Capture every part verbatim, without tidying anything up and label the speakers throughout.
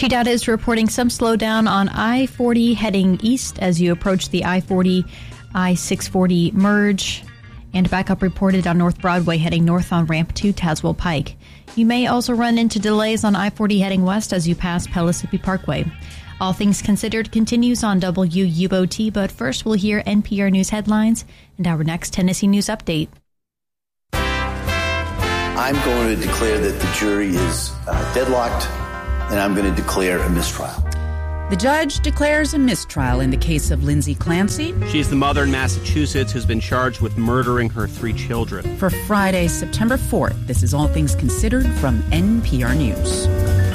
Speaker 1: T DOT is reporting some slowdown on I forty heading east as you approach the I forty I six forty merge, and backup reported on North Broadway heading north on ramp to Tazewell Pike. You may also run into delays on I forty heading west as you pass Pellissippi Parkway. All Things Considered continues on W U O T, but first we'll hear N P R News headlines and our next Tennessee News Update.
Speaker 2: I'm going to declare that the jury is uh, deadlocked, and I'm going to declare a mistrial.
Speaker 3: The judge declares a mistrial in the case of Lindsay Clancy.
Speaker 4: She's the mother in Massachusetts who's been charged with murdering her three children.
Speaker 3: For Friday, September fourth, this is All Things Considered from N P R News.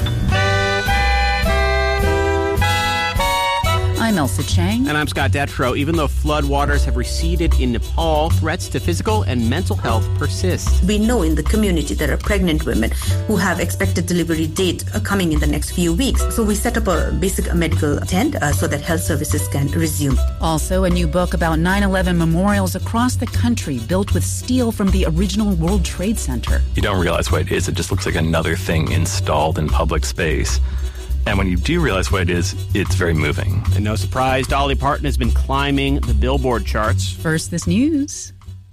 Speaker 3: I'm Elsa Chang.
Speaker 4: And I'm Scott Detrow. Even though floodwaters have receded in Nepal, threats to physical and mental health persist.
Speaker 5: We know in the community there are pregnant women who have expected delivery date coming in the next few weeks. So we set up a basic medical tent uh, so that health services can resume.
Speaker 3: Also, a new book about nine eleven memorials across the country built with steel from the original World Trade Center.
Speaker 6: You don't realize what it is. It just looks like another thing installed in public space. And when you do realize what it is, it's very moving.
Speaker 4: And no surprise, Dolly Parton has been climbing the Billboard charts.
Speaker 3: First, this news.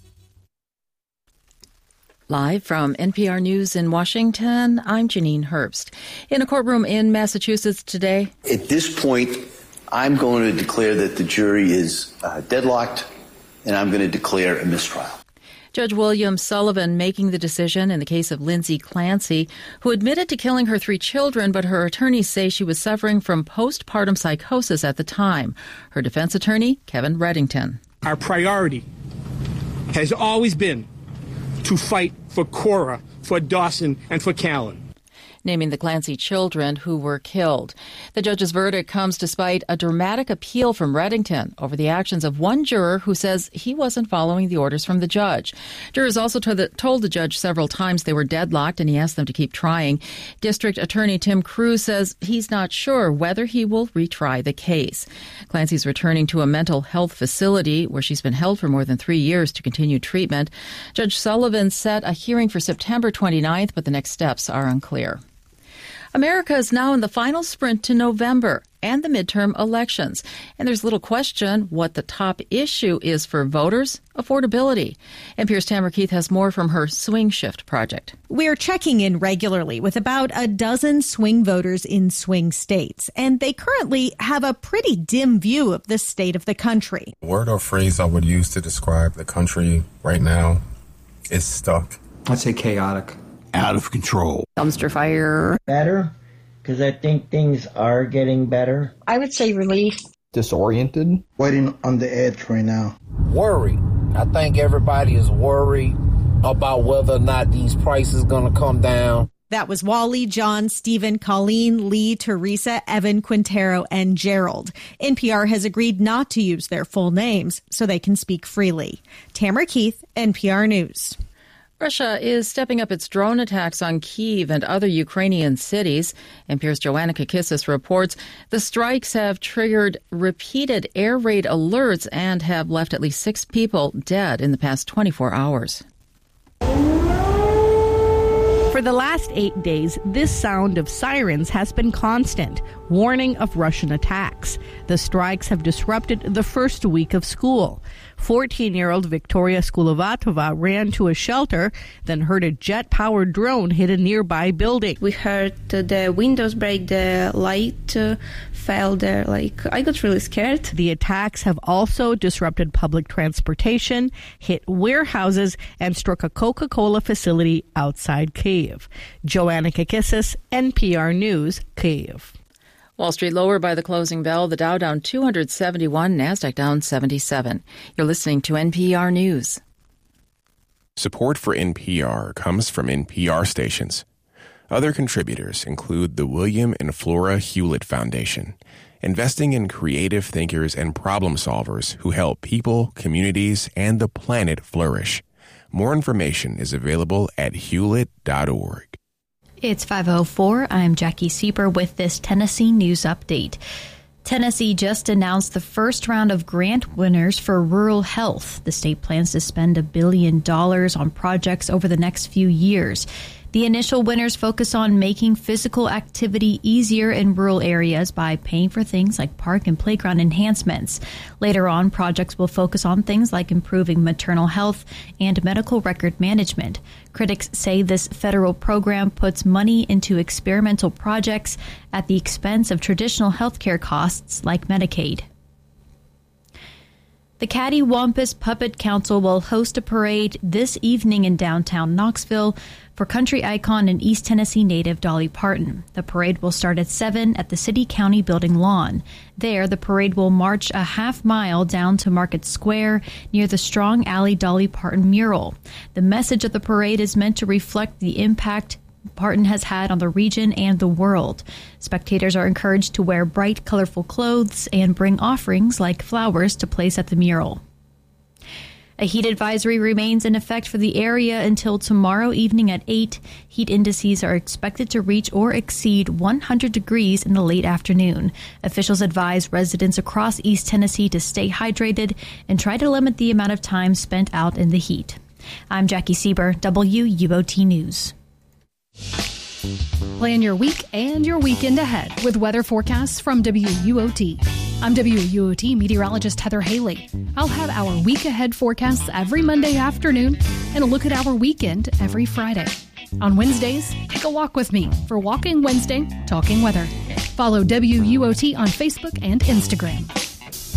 Speaker 1: Live from N P R News in Washington, I'm Janine Herbst. In a courtroom in Massachusetts today.
Speaker 2: At this point, I'm going to declare that the jury is uh, deadlocked, and I'm going to declare a mistrial.
Speaker 1: Judge William Sullivan making the decision in the case of Lindsay Clancy, who admitted to killing her three children, but her attorneys say she was suffering from postpartum psychosis at the time. Her defense attorney, Kevin Reddington.
Speaker 7: Our priority has always been to fight for Cora, for Dawson, and for Callan.
Speaker 1: Naming the Clancy children who were killed. The judge's verdict comes despite a dramatic appeal from Reddington over the actions of one juror who says he wasn't following the orders from the judge. Jurors also told the, told the judge several times they were deadlocked, and he asked them to keep trying. District Attorney Tim Cruz says he's not sure whether he will retry the case. Clancy's returning to a mental health facility where she's been held for more than three years to continue treatment. Judge Sullivan set a hearing for September twenty-ninth, but the next steps are unclear. America is now in the final sprint to November and the midterm elections. And there's little question what the top issue is for voters: affordability. N P R's Tamara Keith has more from her Swing Shift project.
Speaker 8: We're checking in regularly with about a dozen swing voters in swing states, and they currently have a pretty dim view of the state of the country.
Speaker 9: The word or phrase I would use to describe the country right now is stuck.
Speaker 10: I'd say chaotic.
Speaker 11: Out of control.
Speaker 1: Dumpster fire.
Speaker 12: Better, because I think things are getting better.
Speaker 13: I would say relief.
Speaker 14: Disoriented.
Speaker 15: Waiting on the edge right now.
Speaker 16: Worry. I think everybody is worried about whether or not these prices are going to come down.
Speaker 8: That was Wally, John, Stephen, Colleen, Lee, Teresa, Evan, Quintero, and Gerald. N P R has agreed not to use their full names so they can speak freely. Tamara Keith, N P R News.
Speaker 1: Russia is stepping up its drone attacks on Kyiv and other Ukrainian cities. N P R's Joanna Kakissis reports the strikes have triggered repeated air raid alerts and have left at least six people dead in the past twenty-four hours.
Speaker 17: For the last eight days, this sound of sirens has been constant, warning of Russian attacks. The strikes have disrupted the first week of school. fourteen-year-old Victoria Skulovatova ran to a shelter, then heard a jet-powered drone hit a nearby building.
Speaker 18: We heard the windows break, the light uh, fell there. Like, I got really scared.
Speaker 17: The attacks have also disrupted public transportation, hit warehouses, and struck a Coca-Cola facility outside Kyiv. Joanna Kakissis, N P R News, Kyiv.
Speaker 1: Wall Street lower by the closing bell. The Dow down two hundred seventy-one, NASDAQ down seventy-seven. You're listening to N P R News.
Speaker 19: Support for N P R comes from N P R stations. Other contributors include the William and Flora Hewlett Foundation, investing in creative thinkers and problem solvers who help people, communities, and the planet flourish. More information is available at hewlett dot org.
Speaker 1: It's five oh four. I'm Jackie Sieber with this Tennessee News Update. Tennessee just announced the first round of grant winners for rural health. The state plans to spend a billion dollars on projects over the next few years.
Speaker 10: The initial winners focus on making physical activity easier in rural areas by paying for things like park and playground enhancements. Later on, projects will focus on things like improving maternal health and medical record management. Critics say this federal program puts money into experimental projects at the expense of traditional healthcare costs like Medicaid. The Cattywampus Puppet Council will host a parade this evening in downtown Knoxville for country icon and East Tennessee native Dolly Parton. The parade will start at seven at the City County Building lawn. There, the parade will march a half mile down to Market Square near the Strong Alley Dolly Parton mural. The message of the parade is meant to reflect the impact Parton has had on the region and the world. Spectators are encouraged to wear bright, colorful clothes and bring offerings like flowers to place at the mural. A heat advisory remains in effect for the area until tomorrow evening at eight. Heat indices are expected to reach or exceed one hundred degrees in the late afternoon. Officials advise residents across East Tennessee to stay hydrated and try to limit the amount of time spent out in the heat. I'm Jackie Sieber, W U O T News.
Speaker 11: Plan your week and your weekend ahead with weather forecasts from W U O T. I'm W U O T meteorologist Heather Haley. I'll have our week ahead forecasts every Monday afternoon and a look at our weekend every Friday. On Wednesdays, take a walk with me for Walking Wednesday, Talking Weather. Follow W U O T on Facebook and Instagram.